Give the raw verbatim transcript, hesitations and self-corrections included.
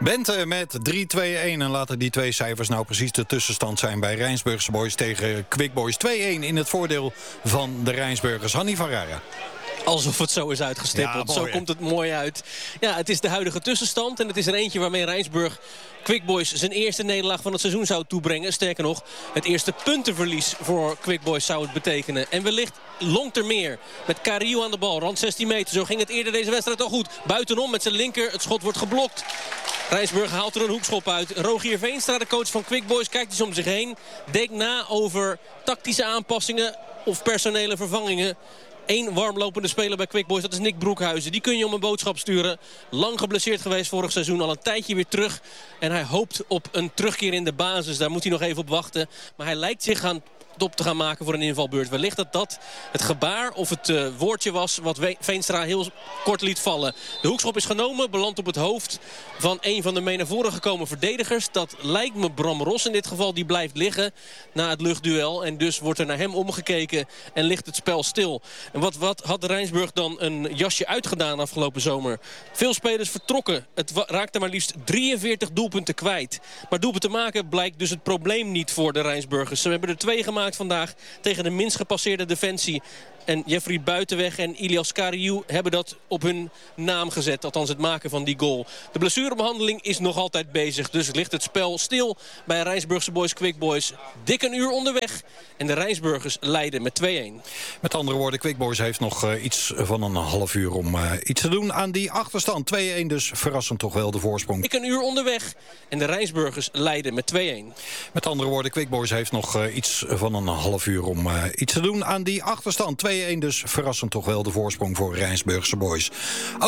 Bente met drie twee een en laten die twee cijfers nou precies de tussenstand zijn bij Rijnsburgse Boys tegen Quick Boys. twee een in het voordeel van de Rijnsburgers. Hanni van Rara. Alsof het zo is uitgestippeld. Ja, mooi, zo komt het mooi uit. Ja, het is de huidige tussenstand. En het is er eentje waarmee Rijnsburg Quick Boys zijn eerste nederlaag van het seizoen zou toebrengen. Sterker nog, het eerste puntenverlies voor Quick Boys zou het betekenen. En wellicht longt er meer. Met Kariu aan de bal, rand zestien meter. Zo ging het eerder deze wedstrijd al goed. Buitenom met zijn linker, het schot wordt geblokt. Rijnsburg haalt er een hoekschop uit. Rogier Veenstra, de coach van Quick Boys, kijkt eens om zich heen. Denkt na over tactische aanpassingen of personele vervangingen. Eén warmlopende speler bij Quick Boys, dat is Nick Broekhuizen. Die kun je om een boodschap sturen. Lang geblesseerd geweest vorig seizoen, al een tijdje weer terug. En hij hoopt op een terugkeer in de basis. Daar moet hij nog even op wachten. Maar hij lijkt zich aan op te gaan maken voor een invalbeurt. Wellicht dat dat het gebaar of het uh, woordje was wat Veenstra heel kort liet vallen. De hoekschop is genomen, belandt op het hoofd van een van de mee naar voren gekomen verdedigers. Dat lijkt me Bram Ros in dit geval. Die blijft liggen na het luchtduel. En dus wordt er naar hem omgekeken en ligt het spel stil. En wat, wat had de Rijnsburg dan een jasje uitgedaan afgelopen zomer? Veel spelers vertrokken. Het raakte maar liefst drieënveertig doelpunten kwijt. Maar doelpunten maken blijkt dus het probleem niet voor de Rijnsburgers. Ze hebben er twee gemaakt vandaag tegen de minst gepasseerde defensie. En Jeffrey Buitenweg en Ilias Kariu hebben dat op hun naam gezet. Althans het maken van die goal. De blessurebehandeling is nog altijd bezig. Dus ligt het spel stil bij Rijnsburgse Boys Quick Boys. Dik een uur onderweg. En de Rijnsburgers leiden met twee een. Met andere woorden, Quick Boys heeft nog uh, iets van een half uur om uh, iets te doen aan die achterstand. twee een dus verrassend toch wel de voorsprong. Dik een uur onderweg. En de Rijnsburgers leiden met twee een. Met andere woorden, Quick Boys heeft nog uh, iets van een half uur om uh, iets te doen aan die achterstand. twee een dus verrassend toch wel de voorsprong voor Rijnsburgse Boys.